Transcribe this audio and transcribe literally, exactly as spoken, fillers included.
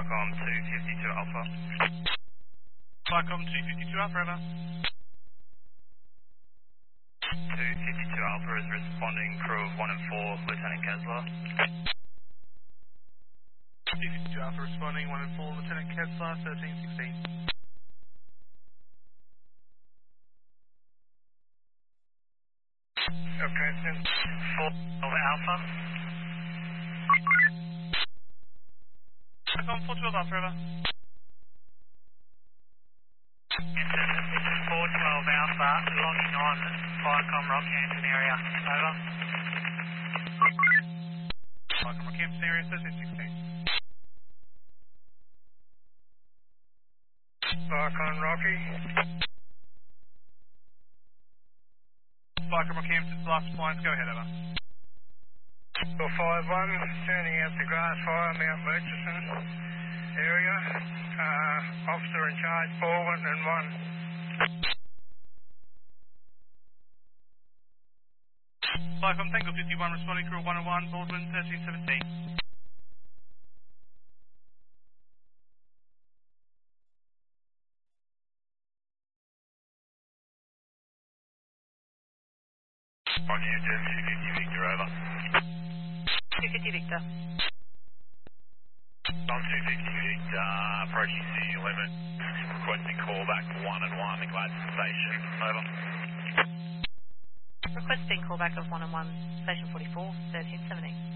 Falcon two fifty-two Alpha. Falcon two fifty-two Alpha, over. two fifty-two Alpha is responding, crew of one and four, Lieutenant Kessler. two fifty-two Alpha responding, one and four, Lieutenant Kessler, thirteen sixteen. Okay, four Alpha. Falcon four twelve Alpha, over. four twelve Alpha, logging on Viacom Rockhampton area. Over. Falcon Rockhampton area, thirteen sixteen. Viacom Rocky. Falcon Rockhampton's last appliance, go ahead, over. four five one, turning out the grass fire, Mount Murchison area. Uh, officer in charge, Baldwin and one. Falcon Tango fifty-one responding, crew one and one, Baldwin thirteen seventeen. Roger, two fifty Victor, over. two fifty Victor. On two fifty Victor, approaching city limit, requesting callback one and one, Gladstone Station, over. Requesting callback of one and one, station forty-four, thirteen seventeen.